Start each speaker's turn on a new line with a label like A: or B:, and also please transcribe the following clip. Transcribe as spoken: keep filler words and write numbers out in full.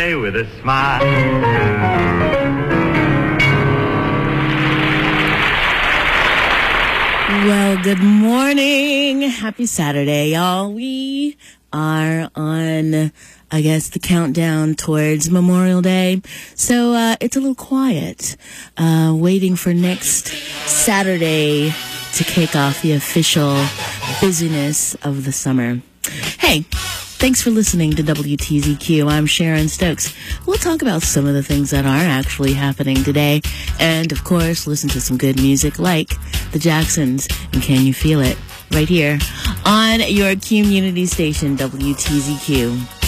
A: With a smile.
B: Well, good morning. Happy Saturday, y'all. We are on, I guess, the countdown towards Memorial Day. So uh, it's a little quiet, uh, waiting for next Saturday to kick off the official busyness of the summer. Hey, thanks for listening to W T Z Q. I'm Sharon Stokes. We'll talk about some of the things that are actually happening today. And, of course, listen to some good music like the Jacksons and Can You Feel It? Right here on your community station, W T Z Q.